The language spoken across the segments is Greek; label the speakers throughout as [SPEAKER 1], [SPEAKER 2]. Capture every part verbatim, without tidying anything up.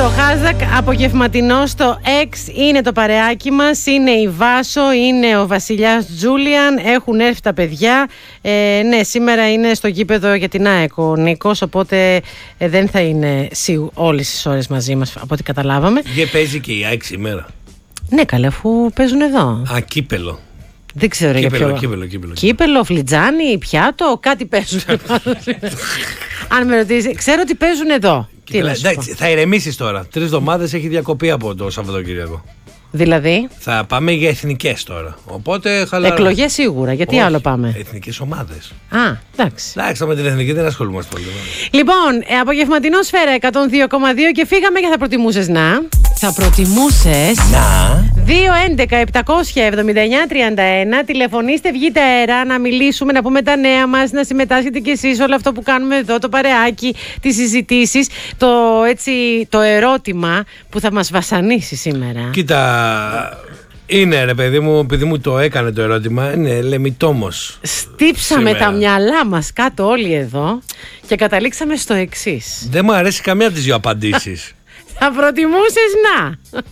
[SPEAKER 1] το hashtag απογευματινό στο X είναι το παρεάκι μας, είναι η Βάσο, είναι ο Βασιλιάς Τζούλιαν, έχουν έρθει τα παιδιά. Ε, ναι, σήμερα είναι στο γήπεδο για την ΑΕΚ ο Νίκος, οπότε ε, δεν θα είναι σίγου, όλες τις ώρες μαζί μας από ό,τι καταλάβαμε.
[SPEAKER 2] Και παίζει και η ΑΕΚ σήμερα.
[SPEAKER 1] Ναι, καλέ, αφού παίζουν εδώ.
[SPEAKER 2] Α, κύπελο.
[SPEAKER 1] Δεν ξέρω
[SPEAKER 2] κύπελο,
[SPEAKER 1] για ποιο.
[SPEAKER 2] Κύπελο, κύπελο,
[SPEAKER 1] κύπελο, φλιτζάνι, πιάτο, κάτι παίζουν. Αν με ρωτήσει, ξέρω ότι παίζουν εδώ. Τι
[SPEAKER 2] Κοίτα, εντάξει, θα ηρεμήσεις τώρα. Τρεις εβδομάδες έχει διακοπή από το Σαββατοκύριακο.
[SPEAKER 1] Δηλαδή.
[SPEAKER 2] Θα πάμε για εθνικές τώρα. Οπότε χαλαρά.
[SPEAKER 1] Εκλογές σίγουρα. Γιατί
[SPEAKER 2] Όχι,
[SPEAKER 1] άλλο πάμε.
[SPEAKER 2] Εθνικές ομάδες.
[SPEAKER 1] Α, εντάξει.
[SPEAKER 2] Εντάξει, με την εθνική δεν ασχολούμαστε πολύ.
[SPEAKER 1] Λοιπόν, ε, απογευματινό Σφαίρα εκατόν δύο κόμμα δύο και φύγαμε και θα προτιμούσες να. Θα προτιμούσες.
[SPEAKER 2] Να.
[SPEAKER 1] δύο έντεκα επτακόσια εβδομήντα εννιά τριάντα ένα. Τηλεφωνήστε, βγείτε αέρα, να μιλήσουμε, να πούμε τα νέα μας, να συμμετάσχετε κι εσείς όλο αυτό που κάνουμε εδώ, το παρεάκι, τις συζητήσεις, το, έτσι, το ερώτημα που θα μας βασανίσει σήμερα.
[SPEAKER 2] Κοίτα, είναι ρε παιδί μου, επειδή μου το έκανε το ερώτημα, είναι λεμιτόμος.
[SPEAKER 1] Στύψαμε σήμερα τα μυαλά μας κάτω όλοι εδώ και καταλήξαμε στο εξής.
[SPEAKER 2] Δεν μου αρέσει καμία από τις δύο απαντήσεις.
[SPEAKER 1] Θα προτιμούσες να.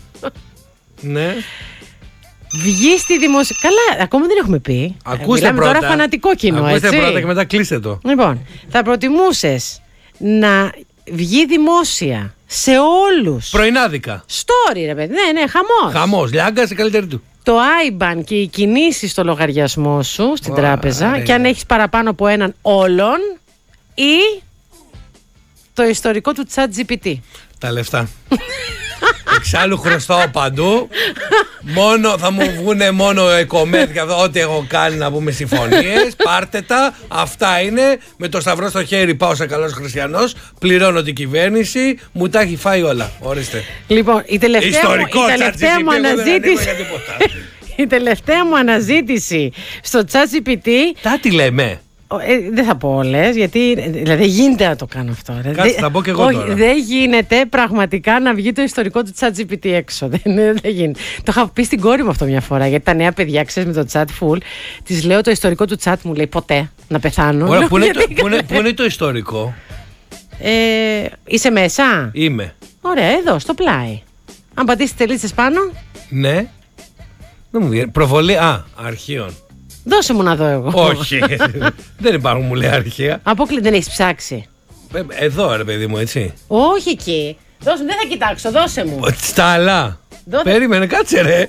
[SPEAKER 2] Ναι.
[SPEAKER 1] Βγει στη δημοσία. Καλά, ακόμα δεν έχουμε πει.
[SPEAKER 2] Ακούστε
[SPEAKER 1] ε,
[SPEAKER 2] πρώτα.
[SPEAKER 1] Τώρα φανατικό κοινό,
[SPEAKER 2] Ακούστε
[SPEAKER 1] έτσι.
[SPEAKER 2] πρώτα και μετά κλείστε το.
[SPEAKER 1] Λοιπόν, θα προτιμούσες να βγει δημόσια σε όλους.
[SPEAKER 2] Πρωινάδικα.
[SPEAKER 1] Story, ρε παιδί. Ναι, ναι, χαμός.
[SPEAKER 2] Χαμός. Λιάγκα σε καλύτερη του.
[SPEAKER 1] Το άι μπαν και οι κινήσεις στο λογαριασμό σου στην
[SPEAKER 2] Ω,
[SPEAKER 1] τράπεζα.
[SPEAKER 2] ρε.
[SPEAKER 1] Και αν έχεις παραπάνω από έναν όλων. Ή το ιστορικό του ChatGPT.
[SPEAKER 2] Τα λεφτά. Εξάλλου χρωστάω παντού. Μόνο θα μου βγούνε μόνο εκομέτια, ό,τι έχω κάνει να πούμε συμφωνίες. Πάρτε τα. Αυτά είναι. Με το σταυρό στο χέρι πάω σε καλός χριστιανός. Πληρώνω την κυβέρνηση. Μου τα έχει φάει όλα. Ορίστε.
[SPEAKER 1] Λοιπόν, η τελευταία,
[SPEAKER 2] Ιστορικό
[SPEAKER 1] μου, η τελευταία μου αναζήτηση. Η τελευταία μου αναζήτηση στο ChatGPT.
[SPEAKER 2] Τα τι λέμε.
[SPEAKER 1] Ε, δεν θα πω όλες, γιατί δηλαδή, δεν γίνεται να το κάνω αυτό.
[SPEAKER 2] Κάτσε, θα μπω και εγώ
[SPEAKER 1] όχι,
[SPEAKER 2] τώρα.
[SPEAKER 1] Δεν γίνεται πραγματικά να βγει το ιστορικό του ChatGPT έξω. Δεν, δεν γίνεται. Το είχα πει στην κόρη μου αυτό μια φορά, γιατί τα νέα παιδιά, ξέρεις, με το chat full, της λέω το ιστορικό του chat, μου λέει ποτέ να πεθάνω.
[SPEAKER 2] Ωραία, πού, είναι
[SPEAKER 1] Γιατί
[SPEAKER 2] το, πού, είναι, πού είναι το ιστορικό.
[SPEAKER 1] Ε, είσαι μέσα.
[SPEAKER 2] Είμαι.
[SPEAKER 1] Ωραία, εδώ, στο πλάι. Αν πατήσεις τελίτσες πάνω.
[SPEAKER 2] Ναι. Δεν μου βγαίνει. Προβολή. Α, αρχείων.
[SPEAKER 1] Δώσε μου να δω εγώ.
[SPEAKER 2] Όχι. Δεν υπάρχουν, μου λέει, αρχεία.
[SPEAKER 1] Αποκλεί, δεν έχεις ψάξει.
[SPEAKER 2] Ε, Εδώ, ρε παιδί μου, έτσι.
[SPEAKER 1] Όχι εκεί. Δώσε μου, δεν θα κοιτάξω, δώσε μου.
[SPEAKER 2] Στα άλλα.
[SPEAKER 1] Δώσε.
[SPEAKER 2] Περίμενε, κάτσε ρε.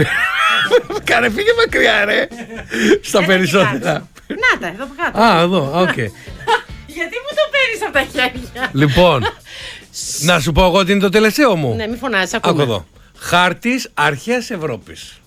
[SPEAKER 2] Κάνε, φύγε μακριά ρε. Στα
[SPEAKER 1] Δεν θα
[SPEAKER 2] περισσότερα.
[SPEAKER 1] κοιτάξω. Να τα, εδώ κάτω.
[SPEAKER 2] Α, εδώ, οκ.
[SPEAKER 1] Γιατί μου το παίρνεις από τα χέρια.
[SPEAKER 2] Λοιπόν, να σου πω εγώ τι είναι το τελευταίο μου.
[SPEAKER 1] Ναι, μη φωνάζεις,
[SPEAKER 2] Άκου
[SPEAKER 1] ακούμε.
[SPEAKER 2] εδώ. Χάρτης αρχαίας Ευρώπης.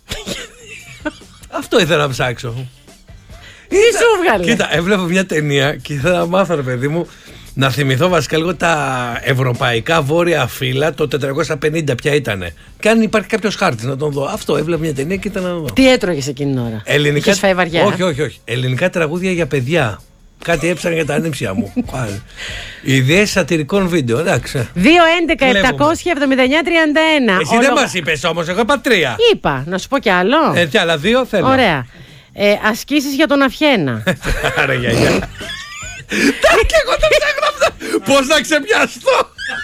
[SPEAKER 2] Αυτό ήθελα να ψάξω.
[SPEAKER 1] Τι σου βγάλε.
[SPEAKER 2] Κοίτα, έβλεπα μια ταινία και ήθελα να μάθω, ρε παιδί μου, να θυμηθώ βασικά λίγο τα ευρωπαϊκά βόρεια φύλλα το τετρακόσια πενήντα ποια ήτανε. Και αν υπάρχει κάποιος χάρτης να τον δω. Αυτό έβλεπα μια ταινία και ήταν να δω.
[SPEAKER 1] Τι έτρωγες εκείνη την ώρα.
[SPEAKER 2] Ελληνικά...
[SPEAKER 1] Είχες φάει βαριά.
[SPEAKER 2] Όχι, όχι, όχι. Ελληνικά τραγούδια για παιδιά. Κάτι έψανα για τα ανήψια μου. Ιδέες σατυρικών βίντεο, εντάξει.
[SPEAKER 1] δύο έντεκα επτακόσια εβδομήντα εννιά τριάντα ένα.
[SPEAKER 2] Εσύ δεν μας είπες όμως, εγώ είπα τρία.
[SPEAKER 1] Είπα, να σου πω κι άλλο.
[SPEAKER 2] Ε, τι άλλα δύο θέλω.
[SPEAKER 1] Ωραία. Ε, ασκήσεις για τον Αφιένα.
[SPEAKER 2] Άρα γιαγιά. Τα και εγώ τα ψάχνω αυτά. Πώς να ξεπιαστώ.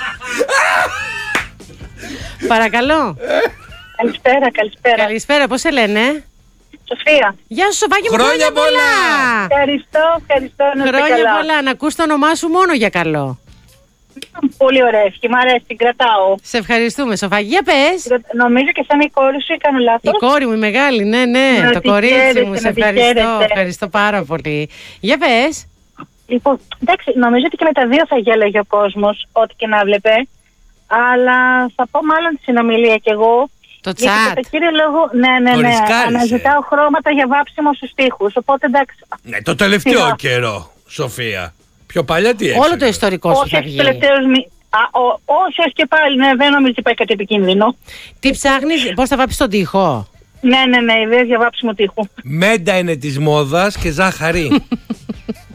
[SPEAKER 1] Παρακαλώ.
[SPEAKER 3] Καλησπέρα, καλησπέρα.
[SPEAKER 1] Καλησπέρα, πώς σε λένε.
[SPEAKER 3] Σοφία.
[SPEAKER 1] Γεια σου Σοφάκη μου,
[SPEAKER 2] Χρόνια πολλά.
[SPEAKER 3] Ευχαριστώ, ευχαριστώ. Να είστε
[SPEAKER 1] Χρόνια
[SPEAKER 3] καλά.
[SPEAKER 1] πολλά, να ακούς το όνομά σου μόνο για καλό.
[SPEAKER 3] Πολύ ωραία ευχή, μ' αρέσει, την κρατάω.
[SPEAKER 1] Σε ευχαριστούμε Σοφάκη, για πες.
[SPEAKER 3] Νομίζω και σαν η κόρη σου ή κάνω
[SPEAKER 1] Η
[SPEAKER 3] λάθος.
[SPEAKER 1] κόρη μου η μεγάλη, ναι, ναι,
[SPEAKER 3] Να
[SPEAKER 1] το
[SPEAKER 3] τη
[SPEAKER 1] κορίτσι
[SPEAKER 3] χαίρετε,
[SPEAKER 1] μου, σε
[SPEAKER 3] να τη
[SPEAKER 1] ευχαριστώ,
[SPEAKER 3] χαίρετε.
[SPEAKER 1] ευχαριστώ πάρα πολύ. Για πες.
[SPEAKER 3] Λοιπόν, εντάξει, νομίζω ότι και με τα δύο θα γέλαγε ο κόσμος, ό,τι και να βλέπε. Αλλά θα πω μάλλον τη συνομιλία κι εγώ.
[SPEAKER 1] Το
[SPEAKER 3] Γιατί
[SPEAKER 1] chat.
[SPEAKER 3] κατά κύριο λόγο, ναι, ναι,
[SPEAKER 2] Το
[SPEAKER 3] ναι,
[SPEAKER 2] ρισκάρισε.
[SPEAKER 3] αναζητάω χρώματα για βάψιμο στους τοίχους. Οπότε εντάξει.
[SPEAKER 2] Ναι, το τελευταίο
[SPEAKER 3] Σιγά.
[SPEAKER 2] καιρό, Σοφία. Πιο παλιά τι έξερε.
[SPEAKER 1] Όλο το ιστορικό σου
[SPEAKER 3] Όχι,
[SPEAKER 1] θα
[SPEAKER 3] όχι,
[SPEAKER 1] βγει.
[SPEAKER 3] τελευταίος μη- Α, ο- όχι, όχι και πάλι, ναι, δεν νομίζω ότι υπάρχει κάτι επικίνδυνο.
[SPEAKER 1] Τι ψάχνεις, πώς θα βάψεις τον τοίχο.
[SPEAKER 3] Ναι, ναι, ναι, ιδέες για βάψιμο τοίχου.
[SPEAKER 2] Μέντα είναι της μόδας και ζάχαρη.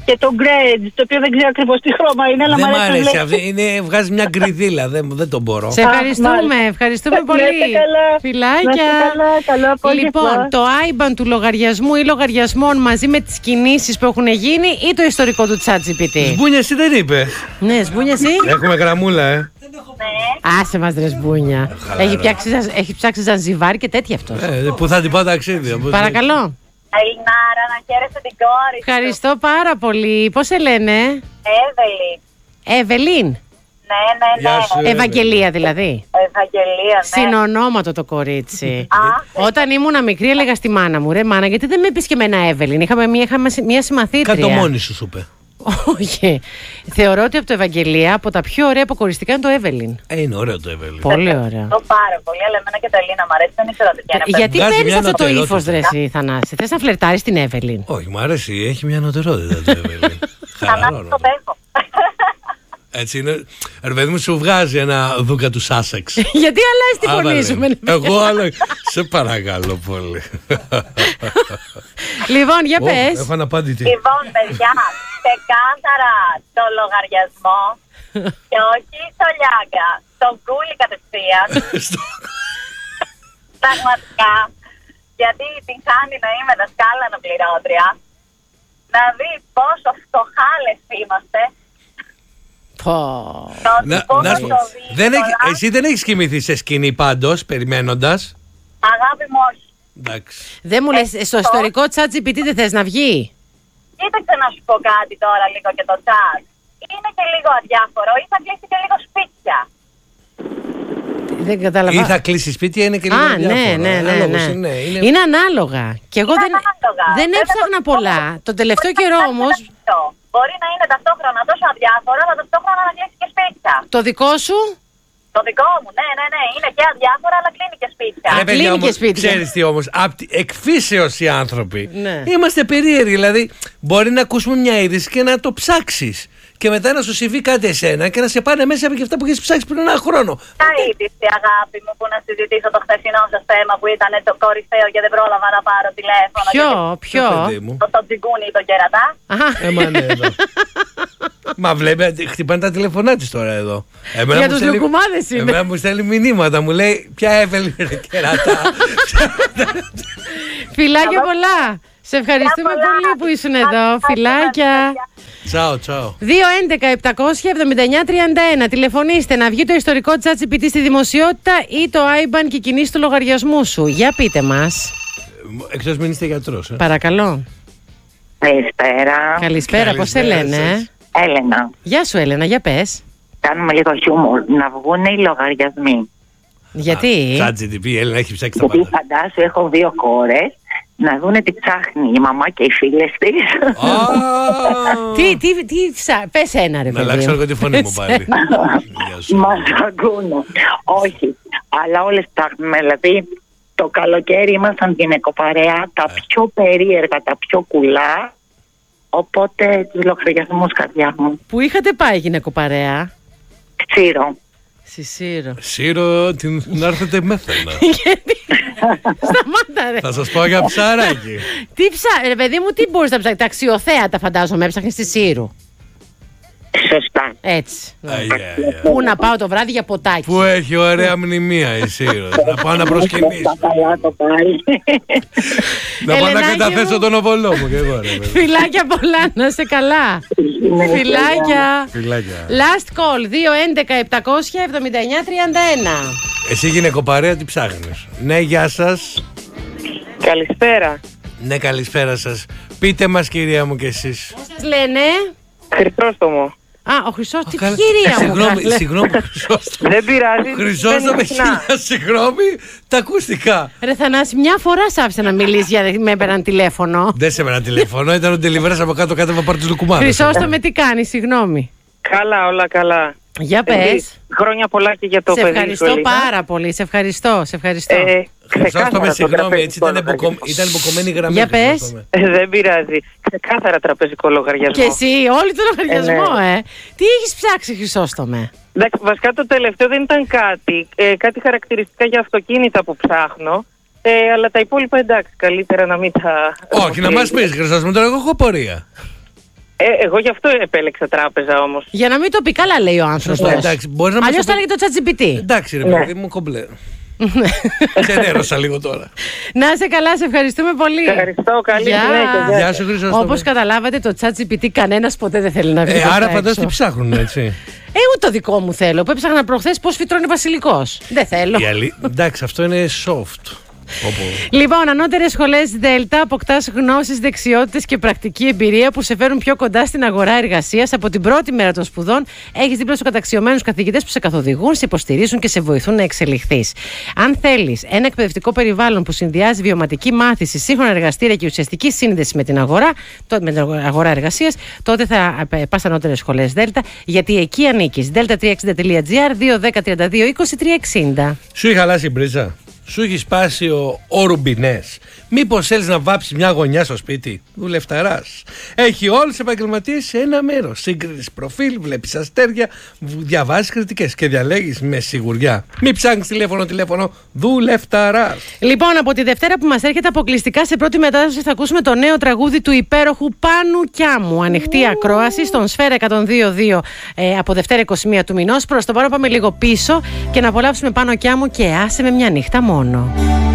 [SPEAKER 3] και το Grade, το οποίο δεν ξέρω ακριβώς τι χρώμα είναι, αλλά
[SPEAKER 2] δεν
[SPEAKER 3] μ'
[SPEAKER 2] μ'
[SPEAKER 3] αρέσει.
[SPEAKER 2] αρέσει αυτή. Είναι, βγάζει μια γκριδίλα. δεν, δεν τον μπορώ.
[SPEAKER 1] Σε ευχαριστούμε, ευχαριστούμε πολύ. Φιλάκια.
[SPEAKER 3] Καλό απόγευμα.
[SPEAKER 1] Λοιπόν, το άι μπαν του λογαριασμού ή λογαριασμών μαζί με τις κινήσεις που έχουν γίνει ή το ιστορικό του ChatGPT.
[SPEAKER 2] Σμπούνια, εσύ δεν είπε.
[SPEAKER 1] Ναι, Σμπούνια, εσύ.
[SPEAKER 2] Έχουμε γραμμούλα, ε.
[SPEAKER 1] Άσε μας ρε Σμπούνια. Έχει, πιάξει, έχει ψάξει Ζανζιβάρ και τέτοια αυτός.
[SPEAKER 2] ε που θα την πάω ταξίδι.
[SPEAKER 1] Παρακαλώ.
[SPEAKER 3] Ελληνάρα, να χαίρεσαι την κόρη σου.
[SPEAKER 1] Ευχαριστώ πάρα πολύ. Πώς σε λένε?
[SPEAKER 3] Εύελιν.
[SPEAKER 1] Εβελίν.
[SPEAKER 3] Ναι, ναι, ναι.
[SPEAKER 2] Γεια σου, Εύελιν.
[SPEAKER 1] Ευαγγελία δηλαδή.
[SPEAKER 3] Ευαγγελία, ναι.
[SPEAKER 1] Συνονόματο το κορίτσι.
[SPEAKER 3] Α,
[SPEAKER 1] Όταν ήμουν μικρή έλεγα στη μάνα μου, ρε μάνα, γιατί δεν με είπες και εμένα Εύελιν. Είχαμε μία, είχαμε μία συμμαθήτρια.
[SPEAKER 2] Κάτω μόνη σου, σου είπε.
[SPEAKER 1] Όχι. Θεωρώ ότι από το Ευαγγελία από τα πιο ωραία αποκοριστικά είναι το Εύελιν.
[SPEAKER 2] Ε, είναι ωραίο το Εύελιν.
[SPEAKER 1] Πολύ ωραία.
[SPEAKER 3] το πάρα πολύ, αλλά εμένα και το Ελίνα μ' αρέσει, δεν ήξερα ότι και ένα
[SPEAKER 1] Γιατί
[SPEAKER 2] Βγάζει
[SPEAKER 1] παίρνεις
[SPEAKER 2] μια
[SPEAKER 1] αυτό το
[SPEAKER 2] ανωτερότητα.
[SPEAKER 1] ύφος, ρε εσύ, Θανάση? Θες να φλερτάρεις την Εύελιν?
[SPEAKER 2] Όχι, μου αρέσει, έχει μια ανωτερότητα το Εύελιν.
[SPEAKER 3] Θανάση το δέχω.
[SPEAKER 2] Έτσι είναι. Ρε παιδί μου, σου βγάζει ένα δούκα του Σάσεξ.
[SPEAKER 1] Γιατί αλλάζει τη φωνή σου? με-
[SPEAKER 2] Εγώ άλλο. Σε παρακαλώ πολύ.
[SPEAKER 1] Λοιπόν, για
[SPEAKER 2] Ω,
[SPEAKER 1] πες.
[SPEAKER 2] Έχω αναπάντητη.
[SPEAKER 3] Λοιπόν, παιδιά, ξεκάθαρα το λογαριασμό και όχι στο Λιάγκα, στον Κούλι κατευθείαν. Πραγματικά, γιατί την χάνει να είμαι δασκάλα αναπληρώτρια, να δει πόσο φτωχάλες είμαστε.
[SPEAKER 1] Πω.
[SPEAKER 3] Το ότι
[SPEAKER 2] Να,
[SPEAKER 3] πόσο
[SPEAKER 2] να σου πω,
[SPEAKER 3] το δει
[SPEAKER 2] δεν έχει,
[SPEAKER 3] πολλά.
[SPEAKER 2] εσύ δεν έχεις κοιμηθεί σε σκηνή πάντως, περιμένοντας.
[SPEAKER 3] Αγάπη μου, όχι.
[SPEAKER 2] Εντάξει.
[SPEAKER 1] Δεν μου λες, στο ιστορικό ChatGPT δεν θες να βγει?
[SPEAKER 3] Κοίταξε να σου πω κάτι τώρα λίγο και το chat. Είναι και λίγο αδιάφορο ή θα κλείσει και λίγο σπίτια.
[SPEAKER 1] Δεν κατάλαβα.
[SPEAKER 2] Ή θα κλείσει σπίτια, είναι και λίγο
[SPEAKER 1] Α, ναι,
[SPEAKER 2] διάφορα.
[SPEAKER 1] ναι, ναι,
[SPEAKER 2] Ανάλογος
[SPEAKER 1] ναι.
[SPEAKER 2] είναι, είναι...
[SPEAKER 1] Είναι ανάλογα. Και εγώ
[SPEAKER 3] Είναι
[SPEAKER 1] δεν,
[SPEAKER 3] ανάλογα.
[SPEAKER 1] δεν
[SPEAKER 3] Βέβαια,
[SPEAKER 1] έψαχνα
[SPEAKER 3] το-
[SPEAKER 1] πολλά. Τον τελευταίο καιρό όμως,
[SPEAKER 3] Μπορεί να είναι ταυτόχρονα τόσο αδιάφορο, αλλά ταυτόχρονα να κλείσει και σπίτια.
[SPEAKER 1] το δικό σου.
[SPEAKER 3] Το δικό μου, ναι, ναι, ναι. Είναι και αδιάφορα, αλλά κλείνει και σπίτια.
[SPEAKER 2] Ρε παιδιά,
[SPEAKER 1] κλείνει και
[SPEAKER 2] όμως,
[SPEAKER 1] σπίτια.
[SPEAKER 2] ξέρεις τι όμως, απ' τη- εκ φύσεως οι άνθρωποι
[SPEAKER 1] Ναι.
[SPEAKER 2] είμαστε περίεργοι. Δηλαδή, μπορεί να ακούσουμε μια είδηση και να το ψάξεις. Και μετά να σου συμβεί κάτι εσένα και να σε πάνε μέσα από και αυτά που έχεις ψάξει πριν ένα χρόνο.
[SPEAKER 3] Ποια είδηση, αγάπη μου, που να συζητήσω το χθεσινό σας θέμα που ήταν το κορυφαίο και δεν πρόλαβα να πάρω τηλέφωνο.
[SPEAKER 1] Ποιο,
[SPEAKER 3] γιατί-
[SPEAKER 1] ποιο.
[SPEAKER 2] Παιδί μου.
[SPEAKER 3] Το, το τσιγκούνι ή το κερατά.
[SPEAKER 1] Αχα.
[SPEAKER 2] Ε, μα ναι, εδώ. Μα βλέπει, χτυπάνε τα τηλεφωνά της τώρα εδώ. Εμένα
[SPEAKER 1] Για
[SPEAKER 2] μου
[SPEAKER 1] τους
[SPEAKER 2] στέλνει-
[SPEAKER 1] λουκουμάδες είναι.
[SPEAKER 2] Εμένα μου στέλνει μηνύματα, μου λέει ποια Εύελιν ρε κερατά.
[SPEAKER 1] Φιλάκια πολλά. Σε ευχαριστούμε
[SPEAKER 3] πολλά.
[SPEAKER 1] πολύ που ήσουν εδώ.
[SPEAKER 3] Άντε,
[SPEAKER 1] Φιλάκια.
[SPEAKER 2] Τσάω, τσάω.
[SPEAKER 1] δύο έντεκα επτακόσια εβδομήντα εννιά τριάντα ένα. Τηλεφωνήστε να βγει το ιστορικό ChatGPT στη δημοσιότητα ή το άι μπαν και κινήσει του λογαριασμού σου. Για πείτε μας.
[SPEAKER 2] Εκτός μην είστε γιατρός. Ε.
[SPEAKER 1] Παρακαλώ.
[SPEAKER 4] Καλησπέρα.
[SPEAKER 1] Καλησπέρα, πώς σε
[SPEAKER 2] Καλησπέρα
[SPEAKER 1] λένε?
[SPEAKER 2] σας.
[SPEAKER 4] Έλενα.
[SPEAKER 1] Γεια σου Έλενα, για πες.
[SPEAKER 4] Κάνουμε λίγο χιούμορ. Να βγουν οι λογαριασμοί.
[SPEAKER 1] Γιατί?
[SPEAKER 2] ChatGPT, η Έλληνα έχει ψάξει τα
[SPEAKER 4] Γιατί
[SPEAKER 2] πάντα.
[SPEAKER 4] φαντάσου έχω δύο κόρες. Να δούνε τι ψάχνει η μαμά και οι φίλες της.
[SPEAKER 2] Α,
[SPEAKER 1] Τι, τι, τι, ψά... πες ένα ρε
[SPEAKER 2] Να
[SPEAKER 1] παιδί.
[SPEAKER 2] αλλάξω λίγο τη φωνή μου πάλι. Γεια σου.
[SPEAKER 4] Μας ακούνε. Όχι. Αλλά όλες ψάχνουμε. Δηλαδή το καλοκαίρι ήμασταν γυναικοπαρέα. Τα πιο περίεργα, τα πιο κουλά. Οπότε τους λογαριασμούς, καρδιά μου.
[SPEAKER 1] Που είχατε πάει γυναικοπαρέα?
[SPEAKER 4] Ξύρο.
[SPEAKER 1] Σισίρο.
[SPEAKER 2] Σύρο, την να έρθετε μέθανα.
[SPEAKER 1] Σταμάτα ρε.
[SPEAKER 2] Θα σας πω για ψαράκι.
[SPEAKER 1] Τι ψά... Ρε παιδί μου, τι μπορείς να ψάξεις? Τα αξιοθέατα φαντάζομαι έψαχνες στη Σύρου.
[SPEAKER 4] Σωστά.
[SPEAKER 1] Έτσι.
[SPEAKER 2] Αγιά, αγιά.
[SPEAKER 1] Πού να πάω το βράδυ για ποτάκι?
[SPEAKER 2] Που έχει ωραία μνημεία η Σύρο. Να πάω να προσκυνήσω.
[SPEAKER 4] Τα καλά το πάρει.
[SPEAKER 2] Να πάω να
[SPEAKER 1] Ελενάκη
[SPEAKER 2] καταθέσω
[SPEAKER 1] μου.
[SPEAKER 2] τον οβολό μου και εγώ ρε παιδί.
[SPEAKER 1] Φιλάκια πολλά, να είσαι καλά. Φιλάκια.
[SPEAKER 2] Φιλάκια.
[SPEAKER 1] Last call δύο έντεκα επτακόσια εβδομήντα εννιά τριάντα ένα.
[SPEAKER 2] Εσύ γυναικοπαρέα τι ψάχνεις? Ναι, γεια σας.
[SPEAKER 5] Καλησπέρα.
[SPEAKER 2] Ναι, καλησπέρα σας. Πείτε μας κυρία μου κι εσείς.
[SPEAKER 1] Πώς σας λένε?
[SPEAKER 5] Χρυσόστομο.
[SPEAKER 1] Α, ο Χρυσός, τι
[SPEAKER 2] Καλά-
[SPEAKER 1] κυρία μου
[SPEAKER 2] Συγγνώμη,
[SPEAKER 1] καλέ.
[SPEAKER 2] συγγνώμη Χρυσόστομο.
[SPEAKER 5] Δεν πειράζει.
[SPEAKER 2] Χρυσόστομο,
[SPEAKER 5] μπαίνει συχνά.
[SPEAKER 2] χίλια συγγνώμη, τα ακουστικά.
[SPEAKER 1] Ρε Θανάση, μια φορά σ' άφησα να μιλήσει για με έπαιρναν τηλέφωνο.
[SPEAKER 2] Δεν σε ένα τηλέφωνο, ήταν ο ντελιβέρας από κάτω κάτω από πάρει τους λουκουμάδες.
[SPEAKER 1] Χρυσόστομε, τι κάνει, συγγνώμη.
[SPEAKER 5] Καλά, όλα καλά.
[SPEAKER 1] Για
[SPEAKER 5] Ε,
[SPEAKER 1] πες.
[SPEAKER 5] Χρόνια πολλά και για το
[SPEAKER 1] Σε
[SPEAKER 5] παιδί σου,
[SPEAKER 1] ευχαριστώ
[SPEAKER 5] Ελίνα.
[SPEAKER 1] πάρα πολύ, σε ευχαριστώ, σε ευχαριστώ.
[SPEAKER 5] Ε, ξεκάθαρα
[SPEAKER 2] Χρυσόστομε,
[SPEAKER 5] το
[SPEAKER 2] συγγνώμη,
[SPEAKER 5] τραπεζικό
[SPEAKER 2] έτσι ήταν,
[SPEAKER 5] λογαριασμό.
[SPEAKER 2] υποκο... ήταν υποκομμένη η γραμμή.
[SPEAKER 1] Για πες.
[SPEAKER 2] Χρυσόστομε.
[SPEAKER 5] Ε, Δεν πειράζει. Ξεκάθαρα τραπεζικό λογαριασμό.
[SPEAKER 1] Και εσύ, όλοι το λογαριασμό,
[SPEAKER 5] Ε, ναι.
[SPEAKER 1] ε. Τι έχεις ψάξει, Χρυσόστομε?
[SPEAKER 5] Εντάξει, βασικά το τελευταίο δεν ήταν κάτι. Ε, κάτι χαρακτηριστικά για αυτοκίνητα που ψάχνω. Ε, αλλά τα υπόλοιπα εντάξει, καλύτερα να μην τα.
[SPEAKER 2] Όχι, να μας πεις Χρυσόστομε, τώρα εγώ έχω πορεία.
[SPEAKER 5] Ε, εγώ γι' αυτό επέλεξα τράπεζα όμως.
[SPEAKER 1] Για να μην το πει, καλά λέει ο άνθρωπος.
[SPEAKER 2] Εντάξει, μπορεί να μας
[SPEAKER 1] Αλλιώς
[SPEAKER 2] το
[SPEAKER 1] θα
[SPEAKER 2] πει-
[SPEAKER 1] έλεγε το ChatGPT.
[SPEAKER 2] Εντάξει, ρε
[SPEAKER 5] Ναι.
[SPEAKER 2] παιδί μου, κομπλέ. Ξενέρωσα λίγο τώρα.
[SPEAKER 1] Να είσαι καλά, σε ευχαριστούμε πολύ.
[SPEAKER 5] Ευχαριστώ, καλή
[SPEAKER 1] Γεια.
[SPEAKER 5] συνέχεια. Γεια.
[SPEAKER 2] Γεια σου, Χρυσόστομη.
[SPEAKER 1] Όπως καταλάβατε, το ChatGPT κανένας ποτέ δεν θέλει να βγει.
[SPEAKER 2] Ε,
[SPEAKER 1] προς
[SPEAKER 2] άρα
[SPEAKER 1] τα
[SPEAKER 2] φαντάζομαι τι
[SPEAKER 1] έξω.
[SPEAKER 2] ψάχνουν, έτσι.
[SPEAKER 1] Ε, ούτε το δικό μου θέλω. Που έψαχνα προχθές πώς φυτρώνει βασιλικός. Δεν θέλω.
[SPEAKER 2] Η αλή- Εντάξει, αυτό είναι soft. Όπου-
[SPEAKER 1] Λοιπόν, ανώτερες σχολές Δέλτα, αποκτάς γνώσεις, δεξιότητες και πρακτική εμπειρία που σε φέρουν πιο κοντά στην αγορά εργασίας. Από την πρώτη μέρα των σπουδών έχεις δίπλα σου καταξιωμένους καθηγητές που σε καθοδηγούν, σε υποστηρίζουν και σε βοηθούν να εξελιχθείς. Αν θέλεις ένα εκπαιδευτικό περιβάλλον που συνδυάζει βιωματική μάθηση, σύγχρονα εργαστήρια και ουσιαστική σύνδεση με την αγορά, το- με την αγορά εργασίας, τότε θα ε, πας ανώτερες σχολές Δέλτα, γιατί εκεί ανήκεις. δέλτα τριακόσια εξήντα τελεία τζι άρ, δύο δέκα τριάντα δύο είκοσι τρία εξήντα.
[SPEAKER 2] Σου είχε χαλάσει η μπρίζα. Σου έχει σπάσει ο, ο ρουμπινές. Μήπως θέλεις να βάψεις μια γωνιά στο σπίτι. Δουλευταράς. Έχει όλους τους επαγγελματίες σε ένα μέρος. Σύγκρινες προφίλ, βλέπεις αστέρια, διαβάζεις κριτικές και διαλέγεις με σιγουριά. Μην ψάχνεις τηλέφωνο, τηλέφωνο. Δουλευταράς.
[SPEAKER 1] Λοιπόν, από τη Δευτέρα που μας έρχεται αποκλειστικά σε πρώτη μετάδοση θα ακούσουμε το νέο τραγούδι του υπέροχου Πάνου Κιάμου. Ανοιχτή ακρόαση στον Σφαίρα εκατόν δύο κόμμα δύο ε, από Δευτέρα είκοσι μία του μηνός. Προς το παρόν πάμε λίγο πίσω και να απολαύσουμε Πάνο Κιάμου και άσε με μια νύχτα μόνο.